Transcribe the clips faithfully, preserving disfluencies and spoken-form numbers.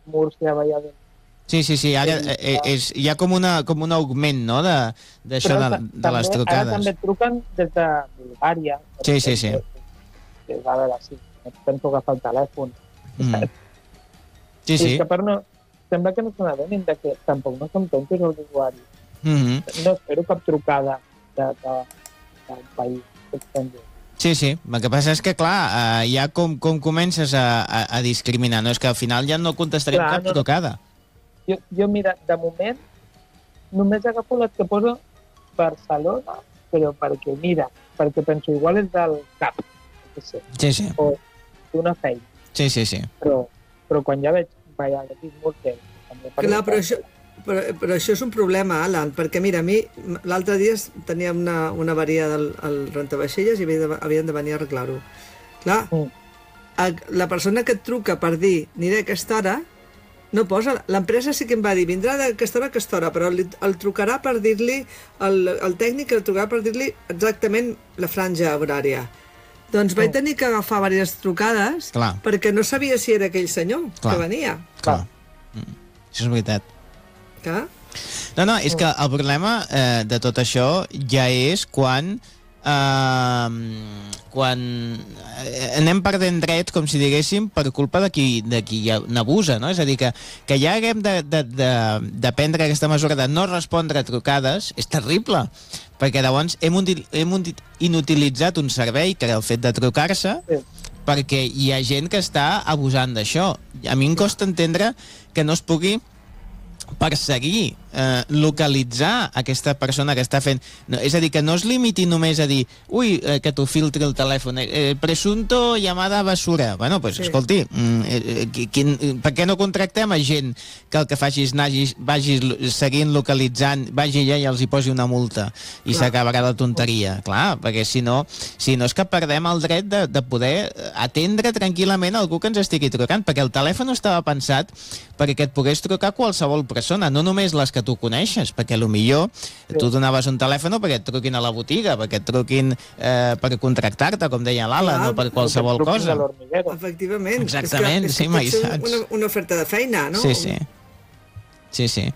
Múrcia, Valladolid. Sí, sí, sí, ara eh, és, hi ha com, una, com un augment, no?, d'això de, de, de les trucades. Ara també truquen des de Bulgària. Sí, sí, sí. Que, a veure, sí, penso agafar el telèfon. Mm. Sí, sí. I que per no... Sembla que no se n'adonin de que tampoc no som tontos els usuaris. Mm-hmm. No espero cap trucada de, de, del país estranger. Sí, sí. El que passa és que, clar, eh, ja com, com comences a, a, a discriminar, no? És que al final ja no contestarem clar, cap no, trucada. Jo, jo, mira, de moment, només agafo les que poso Barcelona, però perquè, mira, perquè penso, igual és del cap, no sé, sí, sí. o d'una feina. Sí, sí, sí. Però, però quan ja veig Valladolid, Múrcia... Clar, però això, però, però això és un problema, Alan, perquè mira, a mi l'altre dia tenia una, una avaria del rentavaixelles i havien de venir a arreglar-ho. Clar, mm. la persona que et truca per dir aniré a aquesta hora, no posa... L'empresa sí que em va dir, vindrà d'aquesta hora a aquesta hora, però el, el trucarà per dir-li, el, el tècnic el trucarà per dir-li exactament la franja horària. Doncs vaig tenir que agafar diverses trucades clar. Perquè no sabia si era aquell senyor clar. Que venia. Clar. Mm. Això és veritat. Clar? No, no, és que el problema eh, de tot això ja és quan eh, quan anem perdent drets, com si diguéssim, per culpa de qui, de qui n'abusa, no? És a dir, que, que ja haguem de, de, de, de prendre aquesta mesura de no respondre a trucades és terrible, perquè llavors hem, hem inutilitzat un servei que era el fet de trucar-se sí. perquè hi ha gent que està abusant d'això. A mi em costa entendre que no es pugui perseguir, eh, localitzar aquesta persona que està fent... No, és a dir, que no es limiti només a dir ui, eh, que t'ho filtri el telèfon, eh, presunto llamada basura. Bueno, doncs, pues, sí. escolti, eh, quin, per què no contractem a gent que el que faci és vagi, vagi seguint localitzant, vagi allà i els hi posi una multa i s'acabarà la tonteria. Clar, perquè si no, si no és que perdem el dret de, de poder atendre tranquil·lament algú que ens estigui trucant, perquè el telèfon estava pensat perquè et pogués trucar qualsevol persona, no només les que tu coneixes, perquè potser sí. tu donaves un telèfon perquè et truquin a la botiga, perquè et truquin eh, per contractar-te, com deia l'Alan, no per qualsevol cosa. Efectivament. Exactament, és que, és sí, mai saps. Una, una oferta de feina, no? Sí, sí. Sí, sí.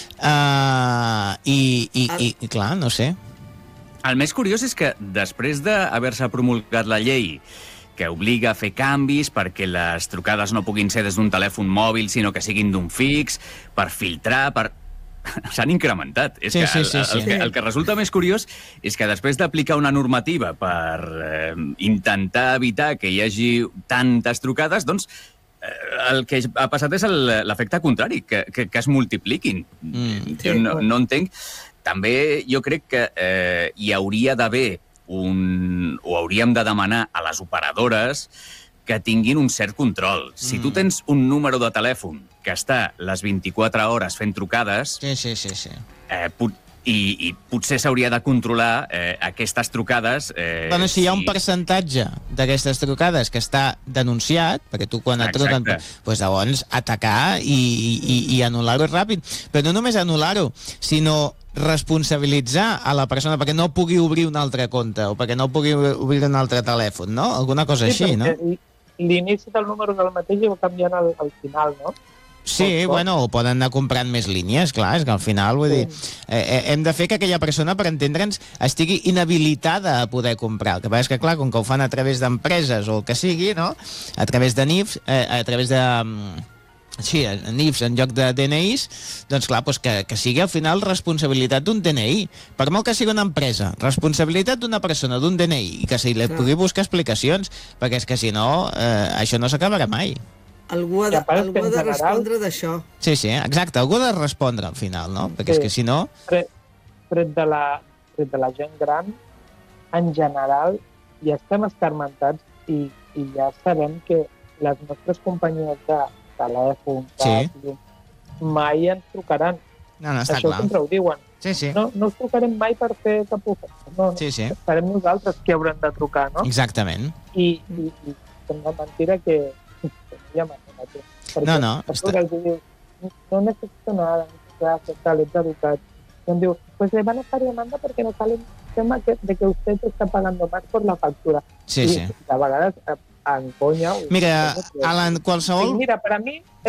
Uh, i, i, i, I, clar, no sé. El més curiós és que després d'haver-se promulgat la llei que obliga a fer canvis perquè les trucades no puguin ser des d'un telèfon mòbil, sinó que siguin d'un fix, per filtrar, per... s'han incrementat. És sí, que el, sí, sí, sí. El, que, el que resulta més curiós és que després d'aplicar una normativa per eh, intentar evitar que hi hagi tantes trucades, doncs eh, el que ha passat és l'efecte contrari, que, que, que es multipliquin. Mm. Jo no, no entenc. També jo crec que eh, hi hauria d'haver un, o hauríem de demanar a les operadores que tinguin un cert control. Si mm. tu tens un número de telèfon que està les vint-i-quatre hores fent trucades, sí, sí, sí, sí. Eh, pot, i, i potser s'hauria de controlar eh, aquestes trucades... Eh, bueno, si hi ha un percentatge d'aquestes trucades que està denunciat, perquè tu quan et truquen, doncs llavors atacar i, i, i anul·lar-ho ràpid. Però no només anul·lar-ho, sinó responsabilitzar a la persona perquè no pugui obrir un altre compte o perquè no pugui obrir un altre telèfon, no? Alguna cosa sí, així, no? L'inici del número del mateix va canviant al, al final, no? Sí, bueno, o poden anar comprant més línies, clar, és que al final, vull dir, eh, hem de fer que aquella persona, per entendre'ns, estigui inhabilitada a poder comprar. El que passa és que, clar, com que ho fan a través d'empreses o el que sigui, no?, a través de N I Fs, eh, a través de... Sí, N I Fs en lloc de D N Is, doncs clar, doncs que, que sigui al final responsabilitat d'un D N I. Per molt que sigui una empresa, responsabilitat d'una persona, d'un D N I, i que se li pugui buscar explicacions, perquè és que si no, eh, això no s'acabarà mai. Algú ha de, algú ha de respondre d'això. Sí, sí, exacte, algú ha de respondre al final, no? Perquè sí. és que si no... Tret, tret, de la, tret de la gent gran, en general, ja estem escarmentats i, i ja sabem que les nostres companyies de telèfon, sí. mai ens trucaran. No, no, està Això clar. sempre ho diuen. Sí, sí. No, no us trucarem mai per fer cap oferta. No, sí, sí. Serem nosaltres qui haurem de trucar, no? Exactament. I, i, i sembla mentira que... ja m'ha no, no. Està... Diu, no necessito nada, gracias, tal, ets educat. I em diu, pues le van a estar llamando porque nos sale un tema que, de que usted está pagando más por la factura. Sí, I sí. de vegades en conya... Mira, Alan, qualsevol... Mira, per a mi